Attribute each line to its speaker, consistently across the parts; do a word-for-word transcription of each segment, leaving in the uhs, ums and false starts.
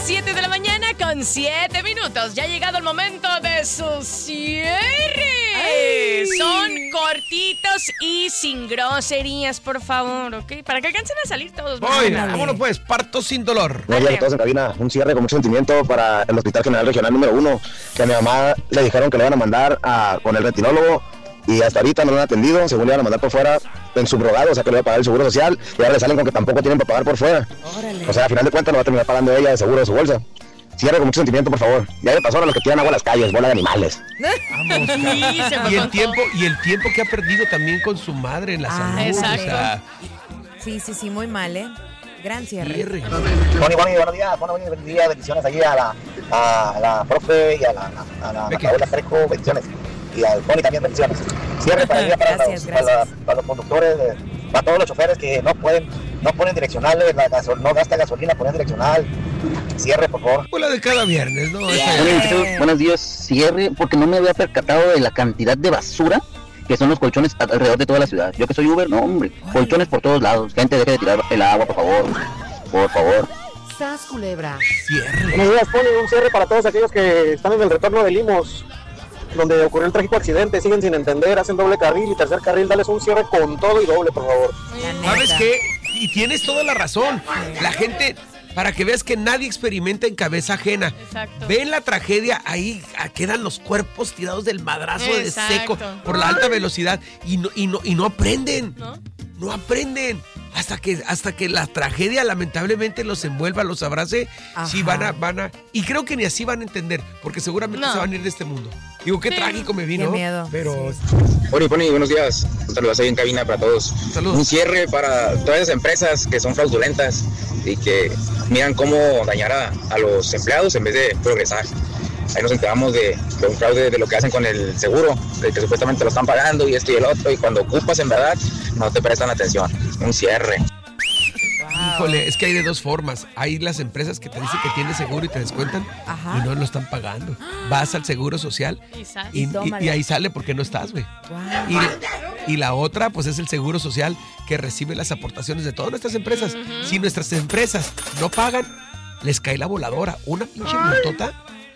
Speaker 1: siete de la mañana con siete minutos. Ya ha llegado el momento de su cierre. Ay. Son cortitos y sin groserías, por favor, ¿ok? Para que alcancen a salir todos.
Speaker 2: Voy, vámonos pues, parto sin dolor.
Speaker 3: Buenos días a todos en cabina. Un cierre con mucho sentimiento para el Hospital General Regional número uno, que a mi mamá le dijeron que le iban a mandar a, con el retinólogo y hasta ahorita no lo han atendido. Según le iban a mandar por fuera en subrogado, o sea que le va a pagar el seguro social, y ahora le salen con que tampoco tienen para pagar por fuera. Órale. O sea, a final de cuentas lo va a terminar pagando ella de seguro de su bolsa. Cierre con mucho sentimiento, por favor. Ya le pasó a los que tiran agua a las calles, bola de animales.
Speaker 2: Vamos,
Speaker 1: Sí, se
Speaker 2: y el
Speaker 1: contó.
Speaker 2: tiempo y el tiempo que ha perdido también con su madre en la
Speaker 4: Ah,
Speaker 2: salud.
Speaker 1: exacto.
Speaker 2: O sea,
Speaker 4: Sí, sí, sí, muy mal, ¿eh? Gran cierre.
Speaker 2: cierre.
Speaker 3: Bonnie, Bonnie, buenos días. Bueno, buenos días. Bendiciones allí a la, a la profe y a la, a la, a la Paola Fresco. Bendiciones. Y al Bonnie también, bendiciones. Cierre para, ella, para,
Speaker 4: Gracias,
Speaker 3: los, para, la-
Speaker 4: gracias.
Speaker 3: para los conductores, eh, para todos los choferes que no pueden, no ponen direccionales, la gasol, no gasta gasolina, ponen direccional. Cierre, por favor.
Speaker 2: Pues la de cada viernes, ¿no?
Speaker 4: Yeah.
Speaker 2: Esa-
Speaker 5: Buenos días, buenos días, cierre, porque no me había percatado de la cantidad de basura que son los colchones alrededor de toda la ciudad. Yo que soy Uber, no, hombre, colchones por todos lados. Gente, deje de tirar el agua, por favor, por favor.
Speaker 4: Sas, culebra.
Speaker 2: Cierre.
Speaker 3: Buenos días, Poli. Un cierre para todos aquellos que están en el retorno de Limos, donde ocurrió el trágico accidente. Siguen sin entender, hacen doble carril y tercer carril. Dales un cierre con todo y doble, por favor.
Speaker 4: La neta.
Speaker 2: ¿Sabes qué? Y tienes toda la razón. La gente, para que veas que nadie experimenta en cabeza ajena.
Speaker 1: Exacto.
Speaker 2: Ven la tragedia, ahí ah, quedan los cuerpos tirados del madrazo
Speaker 1: Exacto.
Speaker 2: de seco por la alta velocidad y no, y no, y no aprenden.
Speaker 1: ¿No?
Speaker 2: No aprenden. Hasta que, hasta que la tragedia lamentablemente los envuelva, los abrace, sí
Speaker 4: Ajá.
Speaker 2: van a, van a. Y creo que ni así van a entender, porque seguramente
Speaker 1: No.
Speaker 2: se van a ir de este mundo. Digo, qué
Speaker 1: Sí.
Speaker 2: trágico me vino.
Speaker 4: Qué miedo.
Speaker 2: Pero
Speaker 6: Pony, Pony, buenos días. Saludos ahí en cabina para todos.
Speaker 2: Saludos.
Speaker 6: Un cierre para todas esas empresas que son fraudulentas y que miran cómo dañar a, a los empleados en vez de progresar. Ahí nos enteramos de, de un fraude de lo que hacen con el seguro, de que supuestamente lo están pagando y esto y el otro, y cuando ocupas en verdad no te prestan atención. Un cierre.
Speaker 2: híjole, es que hay de dos formas. Hay las empresas que te dicen que tienes seguro y te descuentan
Speaker 4: Ajá.
Speaker 2: y no lo están pagando. Vas al seguro social
Speaker 1: Y sal.
Speaker 2: y, y-
Speaker 4: tómala.
Speaker 2: y ahí sale porque no estás, güey.
Speaker 4: Guau.
Speaker 2: Y, y la otra, pues es el seguro social que recibe las aportaciones de todas nuestras empresas. Si nuestras empresas no pagan, les cae la voladora. Una pinche multota.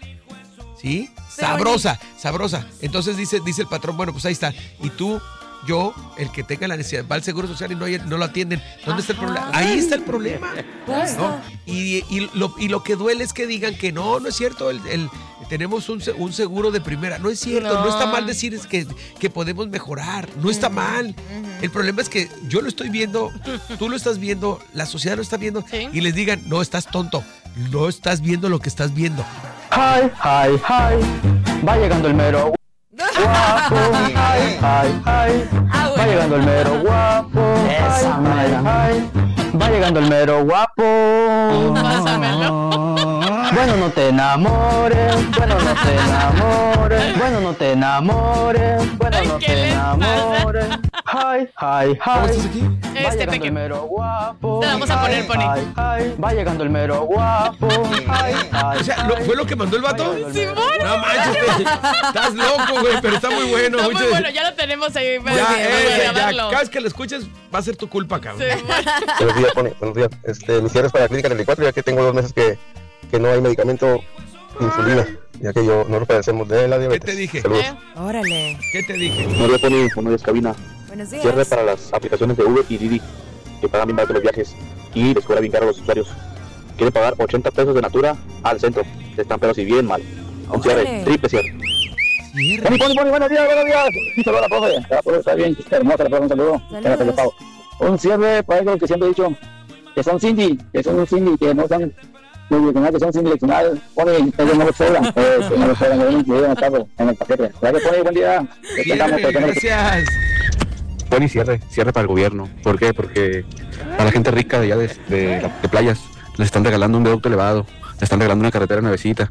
Speaker 2: ¿Sí?
Speaker 4: Pero
Speaker 2: Sabrosa, sabrosa. Entonces dice, dice el patrón, bueno, pues ahí está. Y tú, yo, el que tenga la necesidad, va al seguro social y no, hay- no lo atienden. ¿Dónde está el
Speaker 4: Ajá.
Speaker 2: problema? Ahí está el problema.
Speaker 4: Justo.
Speaker 2: ¿No? Y, y lo, y lo que duele es que digan que no, no es cierto, el, el- tenemos un, se- un seguro de primera. No es cierto, no,
Speaker 1: No.
Speaker 2: está mal decir es que, que podemos mejorar, no está mal. El problema es que yo lo estoy viendo, tú lo estás viendo, la sociedad lo está viendo,
Speaker 1: Sí.
Speaker 2: y les digan, no, estás tonto, no estás viendo lo que estás viendo.
Speaker 5: Hi, hi, hi, va llegando el mero guapo. Hi, hi, hi,
Speaker 1: Ah,
Speaker 5: va
Speaker 1: bueno.
Speaker 5: llegando el mero guapo. Hi, hi, hi, va llegando el mero guapo.
Speaker 1: Pásamelo.
Speaker 5: Bueno, no te enamores, bueno, no te enamores, bueno, no te enamores, bueno,
Speaker 1: Ay,
Speaker 5: no
Speaker 1: ¿qué
Speaker 5: te
Speaker 1: les pasa?
Speaker 5: enamores. Hi, hi,
Speaker 2: ¿Cómo estás
Speaker 5: hi.
Speaker 2: aquí?
Speaker 5: Va
Speaker 1: Este
Speaker 5: llegando el
Speaker 1: pequeño.
Speaker 5: mero guapo.
Speaker 1: Te vamos a poner,
Speaker 5: Hi,
Speaker 1: Pony.
Speaker 5: hi, hi. Va llegando el mero guapo. Hi, hi,
Speaker 2: O sea, ¿lo-
Speaker 5: hi.
Speaker 2: ¿fue lo que mandó el vato?
Speaker 5: Va llegando el mero
Speaker 2: No manches, güey. Estás loco, güey, pero está muy bueno.
Speaker 1: Está muy
Speaker 2: Muchas-
Speaker 1: bueno, ya lo tenemos ahí. para
Speaker 2: Ya,
Speaker 1: que-
Speaker 2: eh,
Speaker 1: para
Speaker 2: ya, ya.
Speaker 1: grabarlo.
Speaker 2: Cada vez que lo escuches va a ser tu culpa, cabrón.
Speaker 1: Sí, bueno.
Speaker 3: Buenos días, Pony. Buenos días. Este, mi cierre es para la clínica treinta y cuatro, ya que tengo dos meses que, que no hay medicamento insulina, ya que yo no nos padecemos de la diabetes.
Speaker 2: te dije?
Speaker 3: Saludos.
Speaker 1: ¿Eh?
Speaker 4: Órale.
Speaker 2: ¿Qué te dije?
Speaker 5: Buenos días, Pony. Buenos días, cabina.
Speaker 4: Buenos días.
Speaker 5: Cierre para las aplicaciones de Uber y Didi, que pagan bien barato los viajes y les cobra bien caro a los usuarios. Quiere pagar ochenta pesos de Natura al centro. Se están pero si bien mal. Un cierre,
Speaker 4: Órale.
Speaker 5: triple cierre.
Speaker 2: Cierre.
Speaker 5: Pony, Pony, Pony, buenos días, buenos días. Un saludo a la profe. La profe está bien, está hermosa la profe, un saludo.
Speaker 4: Saludos.
Speaker 5: Espérate, le pago. Un cierre para eso que siempre he dicho, que son Cindy, que son un Cindy, que no son direccional, que son Cindy direccional. Pony, ellos no lo sobran, eh, que no lo sobran, que vienen, que llegan a cabo en el paquete. Gracias, Pony, buen día. Estamos,
Speaker 2: Cierre,
Speaker 5: pues,
Speaker 2: gracias.
Speaker 7: Pony, cierre, cierre para el gobierno. ¿Por qué? Porque a la gente rica de allá de, de, de playas les están regalando un viaducto elevado, les están regalando una carretera nuevecita.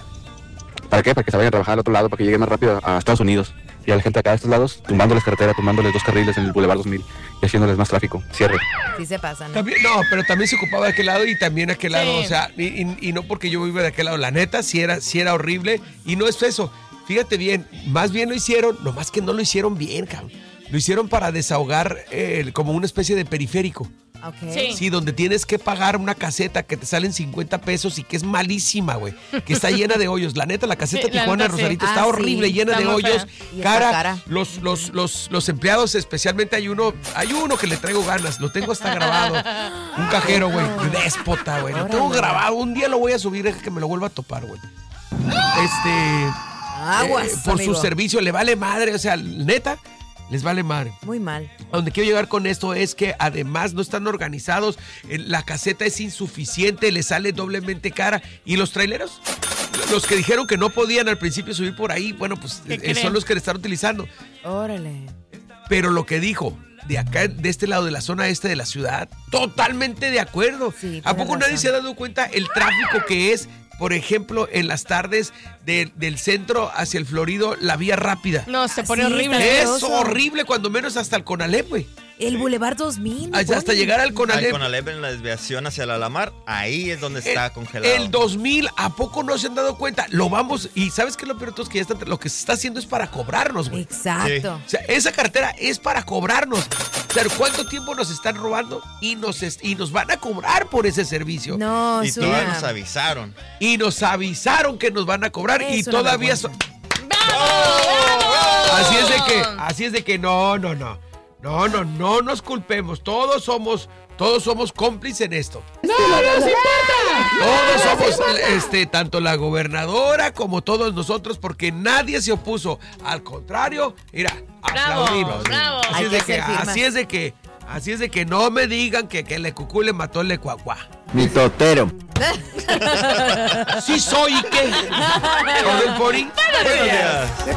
Speaker 7: ¿Para qué? Para que se vayan a trabajar al otro lado, para que lleguen más rápido a, a Estados Unidos. Y a la gente acá de estos lados, tumbándoles carretera, tumbándoles dos carriles en el Boulevard dos mil y haciéndoles más tráfico. Cierre.
Speaker 4: Sí se pasan. ¿no?
Speaker 2: También, no, pero también se ocupaba de aquel lado y también de aquel lado,
Speaker 1: Sí.
Speaker 2: o sea, y, y- y no porque yo viva de aquel lado, la neta, sí era, sí era horrible y no es eso. Fíjate bien, más bien lo hicieron, nomás que no lo hicieron bien, cabrón. Lo hicieron para desahogar eh, como una especie de periférico.
Speaker 4: Ok.
Speaker 1: Sí.
Speaker 2: Sí, donde tienes que pagar una caseta que te salen cincuenta pesos y que es malísima, güey. Que está llena de hoyos. La neta, la caseta
Speaker 1: Sí, la
Speaker 2: Tijuana
Speaker 1: neta, sí.
Speaker 2: Rosarito
Speaker 4: Ah,
Speaker 2: está
Speaker 4: sí.
Speaker 2: horrible, llena
Speaker 1: Está
Speaker 2: de
Speaker 1: muy
Speaker 2: hoyos.
Speaker 1: fea.
Speaker 4: Y está
Speaker 2: Cara,
Speaker 4: cara.
Speaker 2: Los, los, los, los empleados, especialmente hay uno, hay uno que le traigo ganas. Lo tengo hasta grabado. Un cajero, güey. Déspota, güey. Lo tengo
Speaker 4: Órale.
Speaker 2: grabado. Un día lo voy a subir, deja que me lo vuelva a topar, güey. Este.
Speaker 4: Aguas,
Speaker 2: eh, por
Speaker 4: amigo.
Speaker 2: su servicio, le vale madre. O sea, neta, les vale madre.
Speaker 4: Muy mal.
Speaker 2: A donde quiero llegar con esto es que además no están organizados, eh, la caseta es insuficiente, le sale doblemente cara. ¿Y los traileros? Los que dijeron que no podían al principio subir por ahí, bueno, pues
Speaker 1: ¿Qué
Speaker 2: eh,
Speaker 1: creen?
Speaker 2: son los que le están utilizando.
Speaker 4: Órale.
Speaker 2: Pero lo que dijo, de acá, de este lado de la zona este de la ciudad, totalmente de acuerdo.
Speaker 4: Sí,
Speaker 2: ¿A
Speaker 4: tienes
Speaker 2: poco nadie
Speaker 4: razón.
Speaker 2: se ha dado cuenta el tráfico que es, por ejemplo, en las tardes de- del centro hacia el Florido, la vía rápida?
Speaker 1: No, se pone
Speaker 4: Sí,
Speaker 1: horrible.
Speaker 4: está
Speaker 2: Es
Speaker 4: asqueroso.
Speaker 2: horrible, cuando menos hasta el Conalep, güey.
Speaker 4: El Boulevard dos mil.
Speaker 2: Hasta hasta llegar al
Speaker 8: Al
Speaker 2: Conalep.
Speaker 8: Conalep en la desviación hacia la Alamar, ahí es donde está
Speaker 2: el,
Speaker 8: congelado.
Speaker 2: el dos mil, ¿a poco no se han dado cuenta? Lo vamos, y ¿sabes qué es lo peor de todo? Es que ya está- lo que se está haciendo es para cobrarnos, güey.
Speaker 4: Exacto.
Speaker 2: O sea, esa cartera es para cobrarnos. Pero ¿cuánto tiempo nos están robando? Y nos, es- y nos van a cobrar por ese servicio.
Speaker 4: No,
Speaker 8: Y
Speaker 4: es
Speaker 8: todavía
Speaker 4: una-
Speaker 8: nos avisaron.
Speaker 2: Y nos avisaron que nos van a cobrar y
Speaker 4: Es una
Speaker 2: todavía...
Speaker 4: vergüenza.
Speaker 2: so-
Speaker 1: ¡Vamos!
Speaker 2: Así es de que, así es de que no, no, no. No, no, no nos culpemos. Todos somos, todos somos cómplices en esto. ¡No nos importa! Todos somos, este, tanto la gobernadora como todos nosotros, porque nadie se opuso. Al contrario, mira,
Speaker 1: Bravo,
Speaker 2: aplaudimos.
Speaker 1: bravo.
Speaker 2: Así
Speaker 4: Hay
Speaker 2: es de
Speaker 4: que
Speaker 2: que,
Speaker 4: hacer firmas.
Speaker 2: así es de que, así es de que no me digan que, que el Lecucú le mató el Lecuacuá.
Speaker 7: Mi totero.
Speaker 2: Sí soy, ¿y qué? ¿Con el Pori?
Speaker 8: Buenos días.